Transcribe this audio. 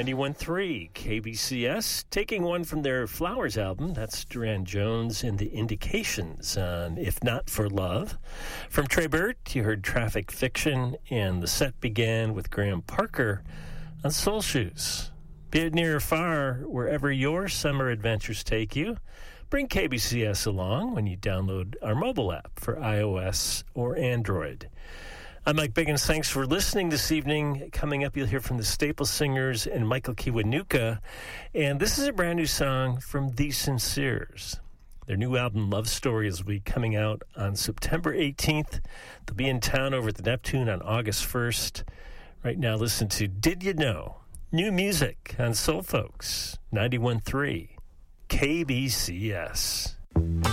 91.3 KBCS, taking one from their Flowers album. That's Duran Jones and the Indications on If Not For Love. From Trey Burt, you heard Traffic Fiction, and the set began with Graham Parker on Soul Shoes. Be it near or far, wherever your summer adventures take you, bring KBCS along when you download our mobile app for iOS or Android. I'm Mike Biggins. Thanks for listening this evening. Coming up, you'll hear from the Staple Singers and Michael Kiwanuka. And this is a brand new song from The Sinceres. Their new album, Love Story, will be coming out on September 18th. They'll be in town over at the Neptune on August 1st. Right now, listen to Did You Know? New music on Soul Folks, 91.3 KBCS.